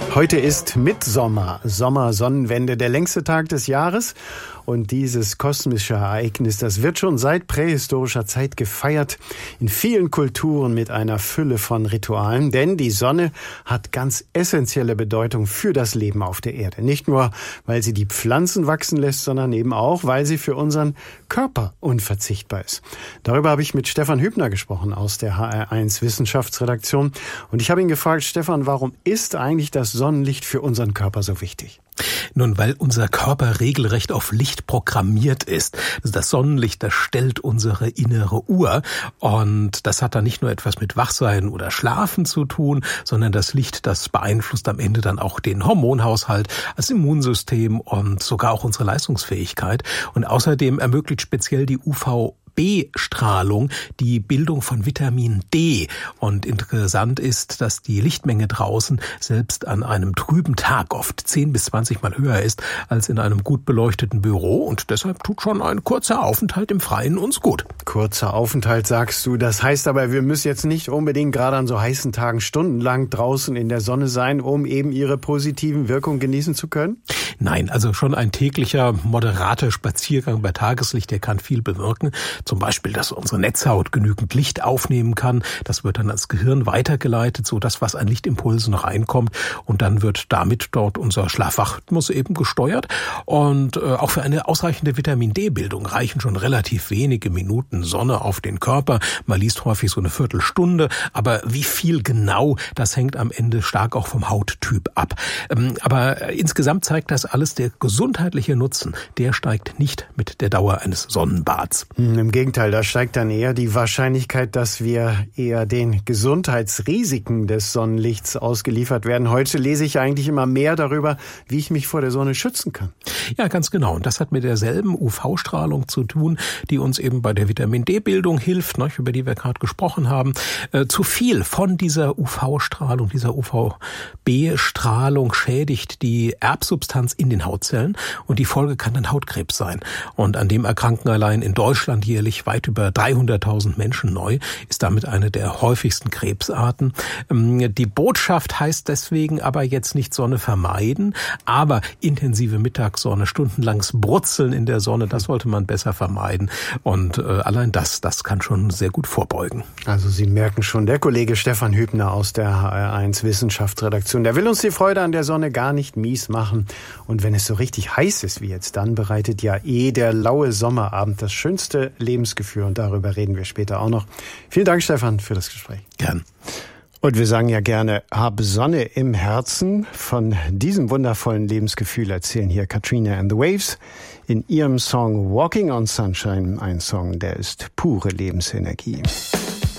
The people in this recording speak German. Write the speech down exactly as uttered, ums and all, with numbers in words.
Heute ist Mittsommer, Sommersonnenwende, der längste Tag des Jahres. Und dieses kosmische Ereignis, das wird schon seit prähistorischer Zeit gefeiert, in vielen Kulturen mit einer Fülle von Ritualen. Denn die Sonne hat ganz essentielle Bedeutung für das Leben auf der Erde. Nicht nur, weil sie die Pflanzen wachsen lässt, sondern eben auch, weil sie für unseren Körper unverzichtbar ist. Darüber habe ich mit Stefan Hübner gesprochen aus der H R eins Wissenschaftsredaktion. Und ich habe ihn gefragt, Stefan, warum ist eigentlich das Sonnenlicht für unseren Körper so wichtig? Nun, weil unser Körper regelrecht auf Licht programmiert ist. Also das Sonnenlicht, das stellt unsere innere Uhr. Und das hat dann nicht nur etwas mit Wachsein oder Schlafen zu tun, sondern das Licht, das beeinflusst am Ende dann auch den Hormonhaushalt, das Immunsystem und sogar auch unsere Leistungsfähigkeit. Und außerdem ermöglicht speziell die U V B-Strahlung die Bildung von Vitamin D. Und interessant ist, dass die Lichtmenge draußen selbst an einem trüben Tag oft zehn bis zwanzig Mal höher ist als in einem gut beleuchteten Büro. Und deshalb tut schon ein kurzer Aufenthalt im Freien uns gut. Kurzer Aufenthalt, sagst du. Das heißt aber, wir müssen jetzt nicht unbedingt gerade an so heißen Tagen stundenlang draußen in der Sonne sein, um eben ihre positiven Wirkungen genießen zu können? Nein, also schon ein täglicher, moderater Spaziergang bei Tageslicht, der kann viel bewirken. Zum Beispiel, dass unsere Netzhaut genügend Licht aufnehmen kann. Das wird dann ans Gehirn weitergeleitet, so dass was an Lichtimpulsen reinkommt. Und dann wird damit dort unser Schlaf-Wach-Rhythmus eben gesteuert. Und äh, auch für eine ausreichende Vitamin-D-Bildung reichen schon relativ wenige Minuten Sonne auf den Körper. Man liest häufig so eine Viertelstunde. Aber wie viel genau, das hängt am Ende stark auch vom Hauttyp ab. Ähm, aber äh, insgesamt zeigt das alles, der gesundheitliche Nutzen, der steigt nicht mit der Dauer eines Sonnenbads. Im Gegenteil, da steigt dann eher die Wahrscheinlichkeit, dass wir eher den Gesundheitsrisiken des Sonnenlichts ausgeliefert werden. Heute lese ich eigentlich immer mehr darüber, wie ich mich vor der Sonne schützen kann. Ja, ganz genau. Und das hat mit derselben U V-Strahlung zu tun, die uns eben bei der Vitamin-D-Bildung hilft, ne, über die wir gerade gesprochen haben. Äh, zu viel von dieser U V-Strahlung, dieser U V B-Strahlung schädigt die Erbsubstanz in den Hautzellen und die Folge kann dann Hautkrebs sein. Und an dem erkranken allein in Deutschland jährlich weit über dreihunderttausend Menschen neu, ist damit eine der häufigsten Krebsarten. Die Botschaft heißt deswegen aber jetzt nicht Sonne vermeiden, aber intensive Mittagssonne, stundenlanges Brutzeln in der Sonne, das sollte man besser vermeiden. Und äh, allein das, das kann schon sehr gut vorbeugen. Also Sie merken schon, der Kollege Stefan Hübner aus der H R eins Wissenschaftsredaktion, der will uns die Freude an der Sonne gar nicht mies machen. Und wenn es so richtig heiß ist wie jetzt, dann bereitet ja eh der laue Sommerabend das schönste Lebensgefühl. Und darüber reden wir später auch noch. Vielen Dank, Stefan, für das Gespräch. Gern. Und wir sagen ja gerne, hab Sonne im Herzen. Von diesem wundervollen Lebensgefühl erzählen hier Katrina and the Waves in ihrem Song Walking on Sunshine. Ein Song, der ist pure Lebensenergie.